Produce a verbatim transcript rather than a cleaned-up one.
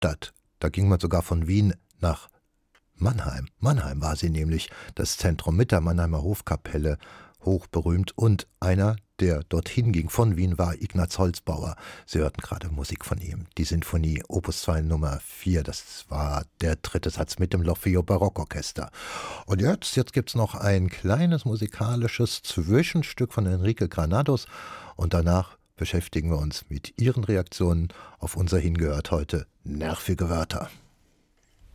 Stadt. Da ging man sogar von Wien nach Mannheim. Mannheim war sie nämlich, das Zentrum mit der Mannheimer Hofkapelle, hochberühmt. Und einer, der dorthin ging von Wien, war Ignaz Holzbauer. Sie hörten gerade Musik von ihm. Die Sinfonie Opus zwei Nummer vier, das war der dritte Satz mit dem L'Orfeo Barockorchester. Und jetzt, jetzt gibt es noch ein kleines musikalisches Zwischenstück von Enrique Granados und danach beschäftigen wir uns mit Ihren Reaktionen auf unser Hingehört heute. Nervige Wörter.